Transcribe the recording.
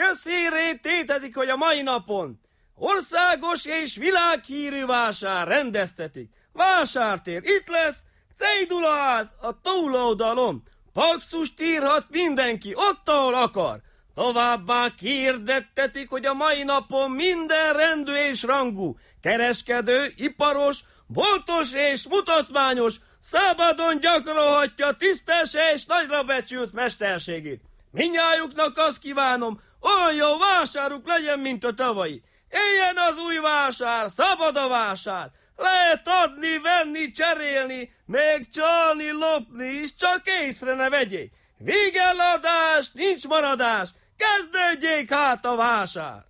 közhírré tétetik, hogy a mai napon országos és világhírű vásár rendeztetik. Vásártér itt lesz, Cejdulaház a túloldalon. Paxtust írhat mindenki ott, ahol akar. Továbbá kihirdettetik, hogy a mai napon minden rendű és rangú, kereskedő, iparos, boltos és mutatmányos szabadon gyakorolhatja tisztes és nagyra becsült mesterségét. Mindnyájuknak azt kívánom, olyan jó vásáruk legyen, mint a tavalyi. Éljen az új vásár, szabad a vásár. Lehet adni, venni, cserélni, még csalni, lopni is, csak észre ne vegyék. Végeladás, nincs maradás, kezdődjék hát a vásár.